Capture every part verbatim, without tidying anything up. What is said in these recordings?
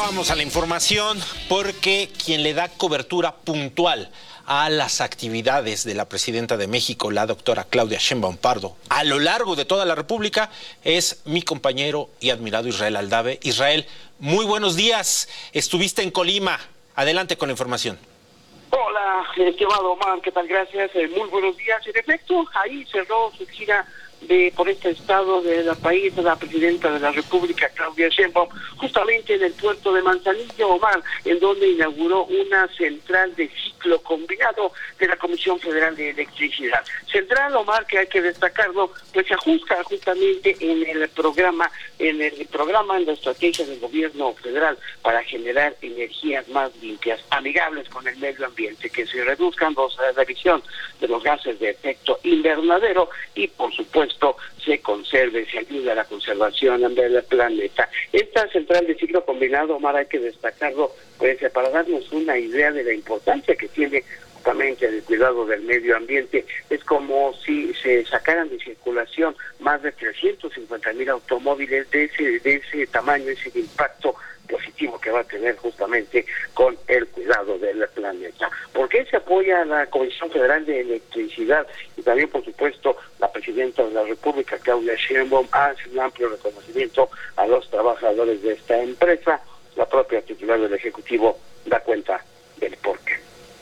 Vamos a la información, porque quien le da cobertura puntual a las actividades de la presidenta de México, la doctora Claudia Sheinbaum Pardo, a lo largo de toda la República, es mi compañero y admirado Israel Aldave. Israel, muy buenos días. Estuviste en Colima. Adelante con la información. Hola, estimado Omar, ¿qué tal? Gracias. Eh, muy buenos días. En efecto, ahí cerró su gira de por este estado del país de la presidenta de la República, Claudia Sheinbaum, justamente en el puerto de Manzanillo, Omar, en donde inauguró una central de ciclo combinado de la Comisión Federal de Electricidad. Central, Omar, que hay que destacarlo, pues se ajusta justamente en el programa, en el programa, en la estrategia del gobierno federal para generar energías más limpias, amigables con el medio ambiente, que se reduzcan los, la emisión de los gases de efecto invernadero y, por supuesto, se conserve, se ayuda a la conservación del planeta. Esta central de ciclo combinado, Omar, hay que destacarlo, pues para darnos una idea de la importancia que tiene justamente el cuidado del medio ambiente. Es como si se sacaran de circulación más de trescientos cincuenta mil automóviles de ese, de ese tamaño, ese impacto positivo que va a tener justamente con el cuidado del planeta. ¿Por qué se apoya a la Comisión Federal de Electricidad? Y también, por supuesto, la presidenta de la República, Claudia Sheinbaum, hace un amplio reconocimiento a los trabajadores de esta empresa. La propia titular del Ejecutivo da cuenta del porqué.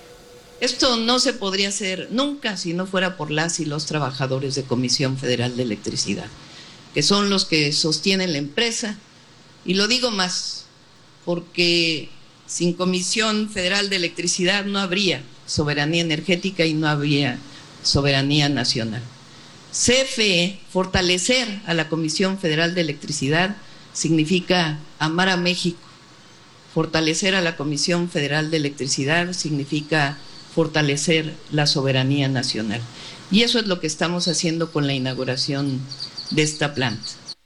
Esto no se podría hacer nunca si no fuera por las y los trabajadores de Comisión Federal de Electricidad, que son los que sostienen la empresa. Y lo digo más, porque sin Comisión Federal de Electricidad no habría soberanía energética y no habría soberanía nacional. C F E, fortalecer a la Comisión Federal de Electricidad significa amar a México. Fortalecer a la Comisión Federal de Electricidad significa fortalecer la soberanía nacional. Y eso es lo que estamos haciendo con la inauguración de esta planta.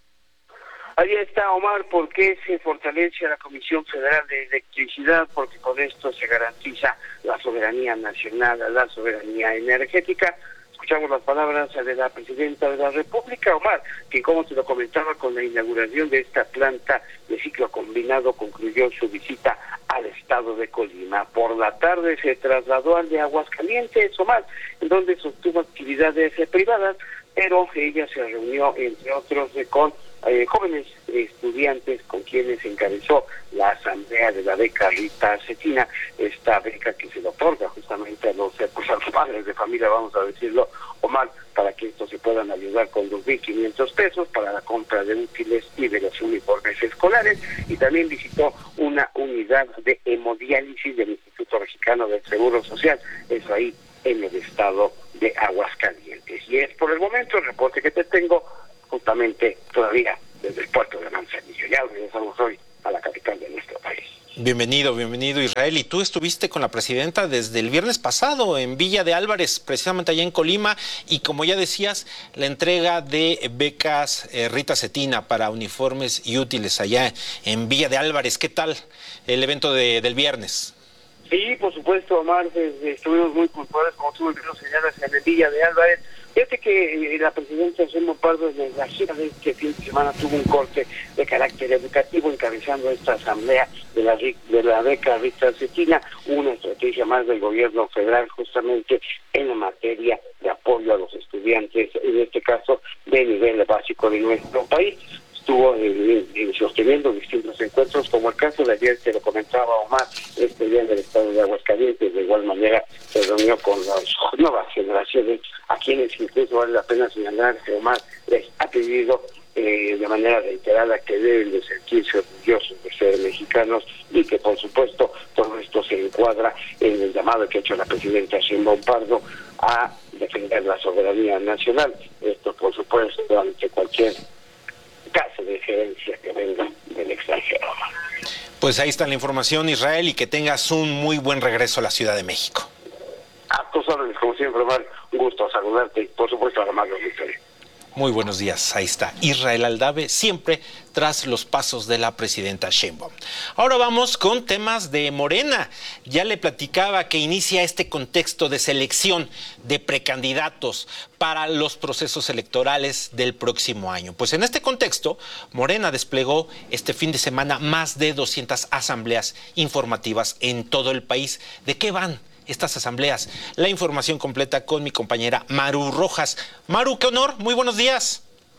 Ahí está, Omar, ¿por qué se fortalece a la Comisión Federal de Electricidad? Porque con esto se garantiza la soberanía nacional, la soberanía energética. Escuchamos las palabras de la presidenta de la República, Omar, que, como te lo comentaba, con la inauguración de esta planta de ciclo combinado concluyó su visita al estado de Colima. Por la tarde se trasladó al de Aguascalientes, Omar, en donde sostuvo actividades privadas, pero ella se reunió, entre otros, con Eh, jóvenes estudiantes con quienes encabezó la asamblea de la beca Rita Cetina, esta beca que se le otorga justamente a los, pues a los padres de familia, vamos a decirlo, Omar, para que estos se puedan ayudar con dos mil quinientos pesos para la compra de útiles y de los uniformes escolares. Y también visitó una unidad de hemodiálisis del Instituto Mexicano del Seguro Social, eso ahí en el estado de Aguascalientes. Y es por el momento el reporte que te tengo, justamente todavía desde el puerto de Manzanillo. Ya regresamos hoy a la capital de nuestro país. Bienvenido, bienvenido Israel. Y tú estuviste con la presidenta desde el viernes pasado en Villa de Álvarez, precisamente allá en Colima, y como ya decías, la entrega de becas eh, Rita Cetina para uniformes y útiles allá en Villa de Álvarez. ¿Qué tal el evento de, del viernes? Sí, por supuesto, Omar, estuvimos muy puntuales, como tú lo señalas, en el Villa de Álvarez. Fíjate que eh, la presidenta Sheinbaum Pardo en la gira de este fin de semana tuvo un corte de carácter educativo encabezando esta asamblea de la de la beca Rita Cetina, una estrategia más del gobierno federal justamente en la materia de apoyo a los estudiantes, en este caso de nivel básico de nuestro país. Estuvo eh, eh, sosteniendo distintos encuentros, como el caso de ayer, te lo comentaba Omar, este día del estado de Aguascalientes. De igual manera se reunió con las nuevas generaciones, a quienes incluso vale la pena señalar que Omar les ha pedido eh, de manera reiterada que deben de sentirse orgullosos de ser mexicanos, y que por supuesto todo esto se encuadra en el llamado que ha hecho la presidenta Sheinbaum Pardo a defender la soberanía nacional. Esto por supuesto ante cualquier caso de gerencia que venga del extranjero. Pues ahí está la información, Israel, y que tengas un muy buen regreso a la Ciudad de México. A tus órdenes, como siempre, Omar, un gusto saludarte y por supuesto a la más de Muy buenos días, ahí está Israel Aldave, siempre tras los pasos de la presidenta Sheinbaum. Ahora vamos con temas de Morena. Ya le platicaba que inicia este contexto de selección de precandidatos para los procesos electorales del próximo año. Pues en este contexto, Morena desplegó este fin de semana más de doscientas asambleas informativas en todo el país. ¿De qué van estas asambleas? La información completa con mi compañera Maru Rojas. Maru, qué honor, muy buenos días.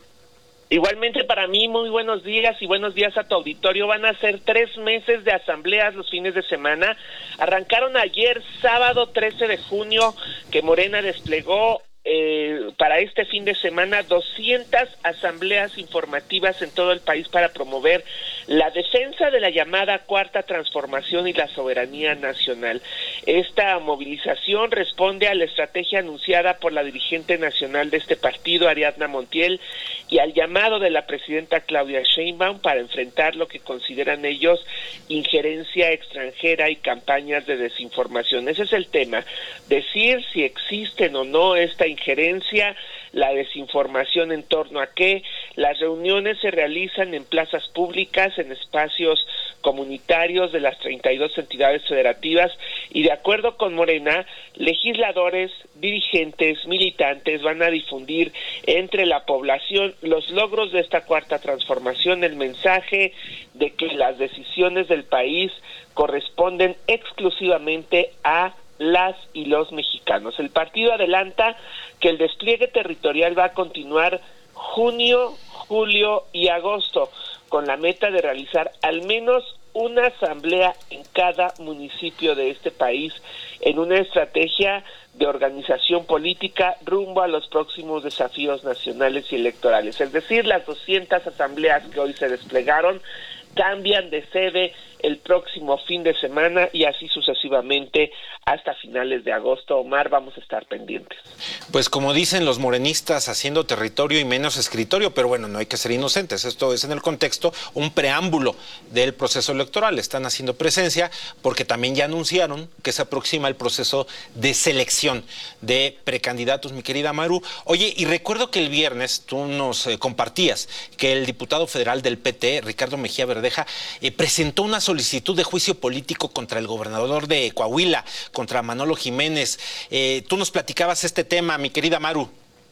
Igualmente para mí, muy buenos días y buenos días a tu auditorio. Van a ser tres meses de asambleas los fines de semana. Arrancaron ayer, sábado trece de junio, que Morena desplegó Eh, para este fin de semana doscientas asambleas informativas en todo el país para promover la defensa de la llamada Cuarta Transformación y la soberanía nacional. Esta movilización responde a la estrategia anunciada por la dirigente nacional de este partido, Ariadna Montiel, y al llamado de la presidenta Claudia Sheinbaum para enfrentar lo que consideran ellos injerencia extranjera y campañas de desinformación. Ese es el tema, decir si existen o no esta injerencia, la desinformación en torno a qué. Las reuniones se realizan en plazas públicas, en espacios comunitarios de las treinta y dos entidades federativas, y de acuerdo con Morena, legisladores, dirigentes, militantes van a difundir entre la población los logros de esta cuarta transformación, el mensaje de que las decisiones del país corresponden exclusivamente a las y los mexicanos. El partido adelanta que el despliegue territorial va a continuar junio, julio y agosto, con la meta de realizar al menos una asamblea en cada municipio de este país, en una estrategia de organización política rumbo a los próximos desafíos nacionales y electorales. Es decir, las doscientas asambleas que hoy se desplegaron cambian de sede el próximo fin de semana y así sucesivamente hasta finales de agosto. Omar, vamos a estar pendientes. Pues como dicen los morenistas, haciendo territorio y menos escritorio, pero bueno, no hay que ser inocentes. Esto es en el contexto un preámbulo del proceso electoral. Están haciendo presencia porque también ya anunciaron que se aproxima el proceso de selección de precandidatos, mi querida Maru. Oye, y recuerdo que el viernes tú nos eh, compartías que el diputado federal del P T, Ricardo Mejía Verdeja, eh, presentó una solicitud de juicio político contra el gobernador de Coahuila, contra Manolo Jiménez. Eh, tú nos platicabas este tema, mi querida Maru.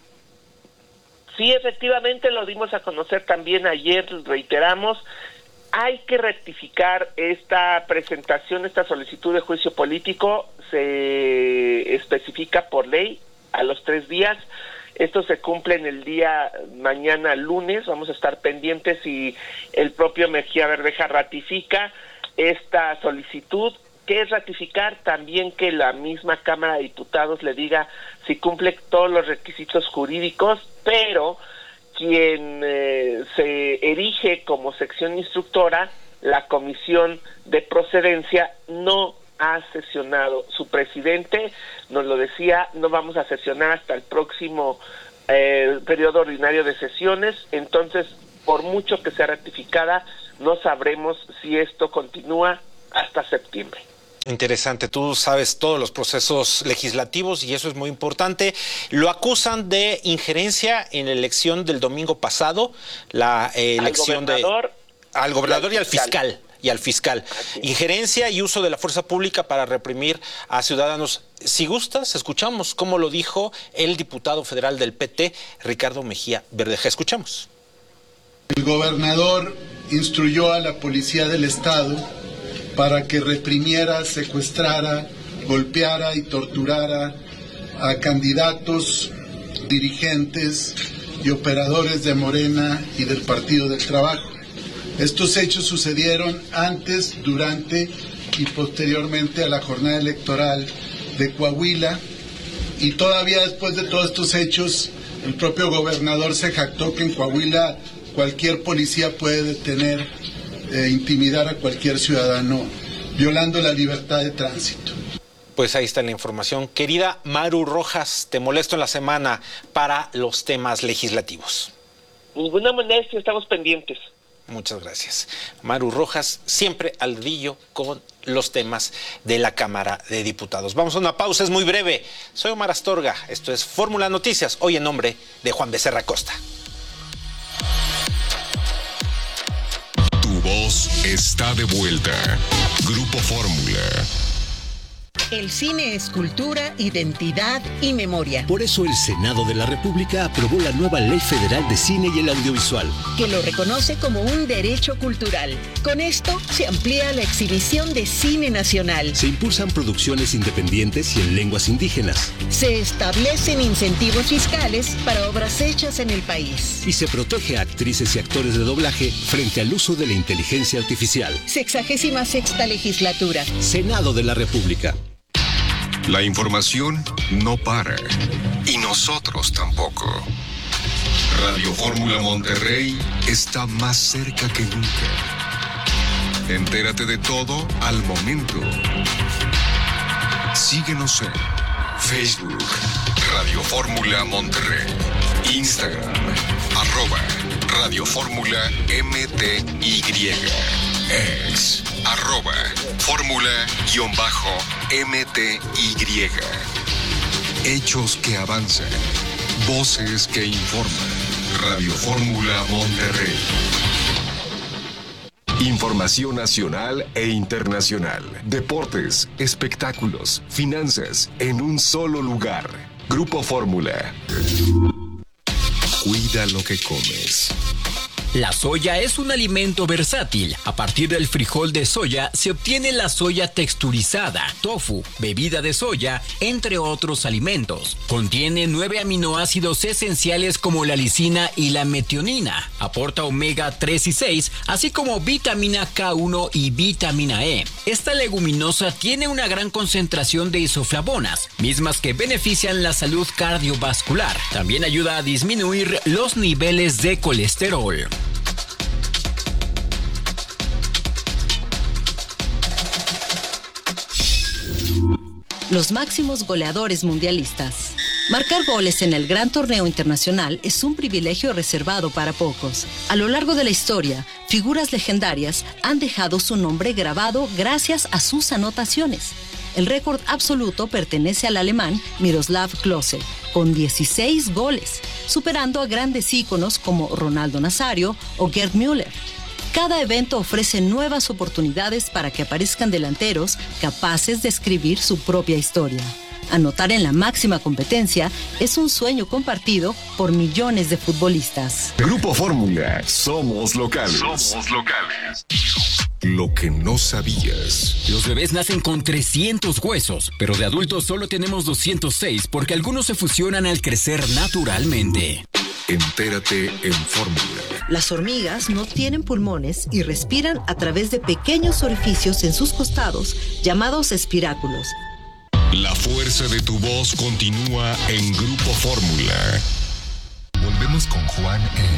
Sí, efectivamente lo dimos a conocer también ayer, reiteramos, hay que rectificar esta presentación, esta solicitud de juicio político, se especifica por ley a los tres días. Esto se cumple en el día mañana lunes, vamos a estar pendientes y el propio Mejía Verdeja ratifica esta solicitud. ¿Qué es ratificar? También que la misma Cámara de Diputados le diga si cumple todos los requisitos jurídicos, pero quien eh, se erige como sección instructora, la Comisión de Procedencia, no ha sesionado. Su presidente nos lo decía, no vamos a sesionar hasta el próximo eh, periodo ordinario de sesiones, entonces por mucho que sea ratificada, no sabremos si esto continúa hasta septiembre. Interesante, tú sabes todos los procesos legislativos y eso es muy importante. Lo acusan de injerencia en la elección del domingo pasado, la eh, elección al gobernador, de al gobernador y al fiscal. fiscal. y al fiscal. Injerencia y uso de la fuerza pública para reprimir a ciudadanos. Si gustas, escuchamos cómo lo dijo el diputado federal del P T, Ricardo Mejía Verdeja. Escuchamos. El gobernador instruyó a la policía del estado para que reprimiera, secuestrara, golpeara y torturara a candidatos, dirigentes y operadores de Morena y del Partido del Trabajo. Estos hechos sucedieron antes, durante y posteriormente a la jornada electoral de Coahuila, y todavía después de todos estos hechos, el propio gobernador se jactó que en Coahuila cualquier policía puede detener e intimidar a cualquier ciudadano, violando la libertad de tránsito. Pues ahí está la información. Querida Maru Rojas, te molesto en la semana para los temas legislativos. Ninguna molestia, estamos pendientes. Muchas gracias. Maru Rojas, siempre al dedillo con los temas de la Cámara de Diputados. Vamos a una pausa, es muy breve. Soy Omar Astorga, esto es Fórmula Noticias, hoy en nombre de Juan Becerra Costa. Tu voz está de vuelta. Grupo Fórmula. El cine es cultura, identidad y memoria. Por eso el Senado de la República aprobó la nueva Ley Federal de Cine y el Audiovisual, que lo reconoce como un derecho cultural. Con esto se amplía la exhibición de cine nacional. Se impulsan producciones independientes y en lenguas indígenas. Se establecen incentivos fiscales para obras hechas en el país. Y se protege a actrices y actores de doblaje frente al uso de la inteligencia artificial. Sexagésima sexta legislatura. Senado de la República. La información no para. Y nosotros tampoco. Radio Fórmula Monterrey está más cerca que nunca. Entérate de todo al momento. Síguenos en Facebook, Radio Fórmula Monterrey. Instagram, arroba Radio Fórmula M T Y. Ex, arroba Fórmula-M T Y. Hechos que avanzan. Voces que informan. Radio Fórmula Monterrey. Información nacional e internacional. Deportes, espectáculos, finanzas, en un solo lugar. Grupo Fórmula. Cuida lo que comes. La soya es un alimento versátil. A partir del frijol de soya se obtiene la soya texturizada, tofu, bebida de soya, entre otros alimentos. Contiene nueve aminoácidos esenciales como la lisina y la metionina. Aporta omega tres y seis, así como vitamina K uno y vitamina E. Esta leguminosa tiene una gran concentración de isoflavonas, mismas que benefician la salud cardiovascular. También ayuda a disminuir los niveles de colesterol. Los máximos goleadores mundialistas. Marcar goles en el gran torneo internacional es un privilegio reservado para pocos. A lo largo de la historia, figuras legendarias han dejado su nombre grabado gracias a sus anotaciones. El récord absoluto pertenece al alemán Miroslav Klose, con dieciséis goles, superando a grandes íconos como Ronaldo Nazario o Gerd Müller. Cada evento ofrece nuevas oportunidades para que aparezcan delanteros capaces de escribir su propia historia. Anotar en la máxima competencia es un sueño compartido por millones de futbolistas. Grupo Fórmula, somos locales. Somos locales. Lo que no sabías. Los bebés nacen con trescientos huesos, pero de adultos solo tenemos doscientos seis porque algunos se fusionan al crecer naturalmente. Entérate en Fórmula. Las hormigas no tienen pulmones y respiran a través de pequeños orificios en sus costados llamados espiráculos. La fuerza de tu voz continúa en Grupo Fórmula. Volvemos con Juan E.